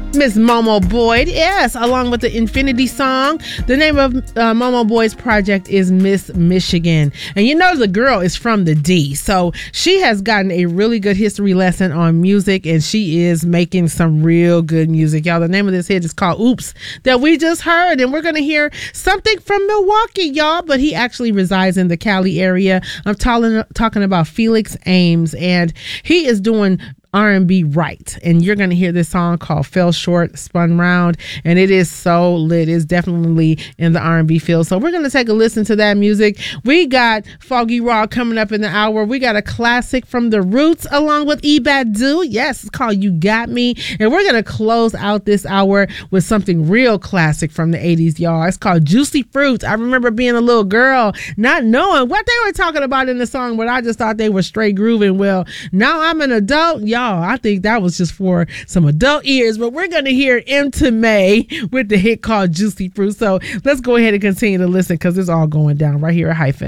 Miss Momo Boyd, yes, along with the Infinity song. The name of Momo Boyd's project is Miss Michigan. And you know the girl is from the D, so she has gotten a really good history lesson on music, and she is making some real good music. Y'all, the name of this hit is called Oops, that we just heard, and we're going to hear something from Milwaukee, y'all, but he actually resides in the Cali area. I'm talking about Felix Ames, and he is doing R&B right, and you're going to hear this song called Fell Short, Spun Round, and it is so lit. It's definitely in the R&B field, so we're going to take a listen to that music. We got Foggy Raw coming up in the hour. We got a classic from The Roots along with Ebadu. Yes, it's called You Got Me, and we're going to close out this hour with something real classic from the 80s, y'all. It's called Juicy Fruits. I remember being a little girl not knowing what they were talking about in the song, but I just thought they were straight grooving. Well, now I'm an adult, y'all. I think that was just for some adult ears, but we're going to hear M2May with the hit called Juicy Fruit. So let's go ahead and continue to listen because it's all going down right here at Hyphen.